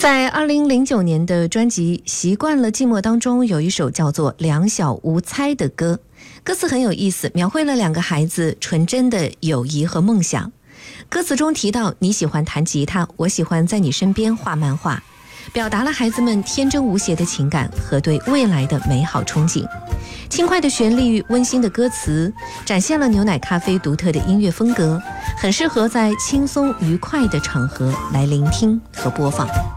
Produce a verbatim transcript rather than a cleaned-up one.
在二零零九年的专辑《习惯了寂寞》当中，有一首叫做《两小无猜》的歌，歌词很有意思，描绘了两个孩子纯真的友谊和梦想。歌词中提到，你喜欢弹吉他，我喜欢在你身边画漫画，表达了孩子们天真无邪的情感和对未来的美好憧憬。轻快的旋律，温馨的歌词，展现了牛奶咖啡独特的音乐风格，很适合在轻松愉快的场合来聆听和播放。